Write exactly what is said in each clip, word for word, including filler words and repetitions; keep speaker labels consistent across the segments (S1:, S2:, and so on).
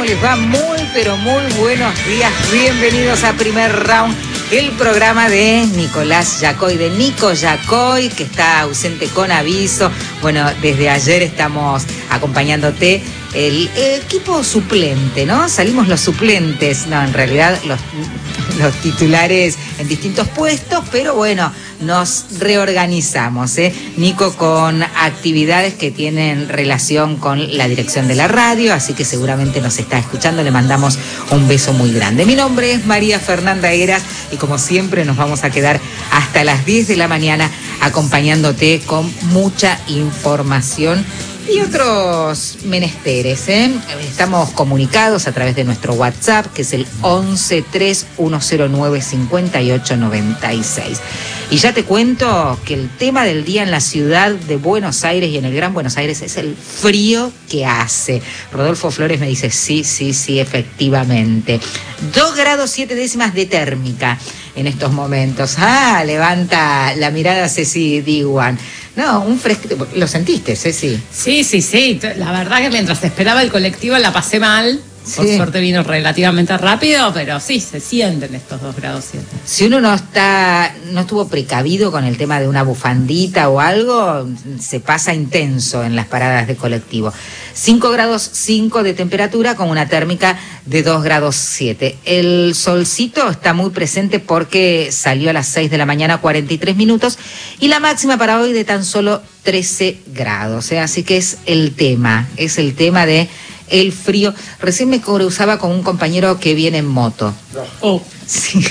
S1: ¿Cómo les va? Muy, pero muy buenos días. Bienvenidos a Primer Round, el programa de Nicolás Yacoy, de Nico Yacoy, que está ausente con aviso. Bueno, desde ayer estamos acompañándote. El, el equipo suplente, ¿no? Salimos los suplentes, no, en realidad los, los titulares en distintos puestos, pero bueno, nos reorganizamos, ¿eh? Nico con actividades que tienen relación con la dirección de la radio, así que seguramente nos está escuchando, le mandamos un beso muy grande. Mi nombre es María Fernanda Heras y como siempre nos vamos a quedar hasta las diez de la mañana acompañándote con mucha información y otros menesteres, ¿eh? Estamos comunicados a través de nuestro WhatsApp, que es el once tres uno cero nueve cinco ocho nueve seis. Y ya te cuento que el tema del día en la ciudad de Buenos Aires y en el Gran Buenos Aires es el frío que hace. Rodolfo Flores me dice, sí, sí, sí, efectivamente. dos grados siete décimas de térmica en estos momentos. Ah, levanta la mirada Ceci Diwan. No, un fresco. ¿Lo sentiste, Ceci?
S2: Sí, sí, sí. La verdad que mientras esperaba el colectivo la pasé mal. Sí. Por suerte vino relativamente rápido, pero sí, se sienten estos dos grados siete.
S1: Si uno no está, no estuvo precavido con el tema de una bufandita o algo, se pasa intenso en las paradas de colectivo. cinco grados cinco de temperatura con una térmica de dos grados siete. El solcito está muy presente porque salió a las seis de la mañana, cuarenta y tres minutos, y la máxima para hoy de tan solo trece grados. ¿eh? Así que es el tema, es el tema de el frío. Recién me cruzaba con un compañero que viene en moto.
S2: Oh,
S1: sí.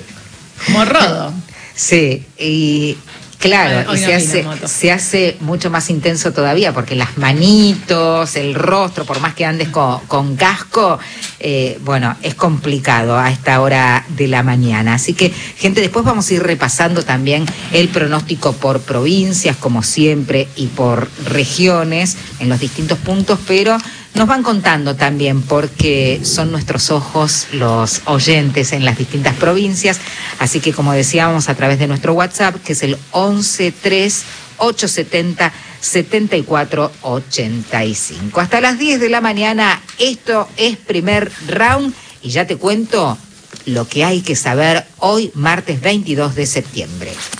S2: Como Rodo.
S1: Sí, y claro,
S2: hoy, hoy
S1: y
S2: no
S1: se hace, se hace mucho más intenso todavía, porque las manitos, el rostro, por más que andes con, con casco, eh, bueno, es complicado a esta hora de la mañana. Así que, gente, después vamos a ir repasando también el pronóstico por provincias, como siempre, y por regiones, en los distintos puntos, pero nos van contando también, porque son nuestros ojos los oyentes en las distintas provincias. Así que, como decíamos, a través de nuestro WhatsApp, que es el once tres ocho setenta setenta y cuatro ochenta y cinco. Hasta las diez de la mañana, esto es Primer Round, y ya te cuento lo que hay que saber hoy, martes veintidós de septiembre.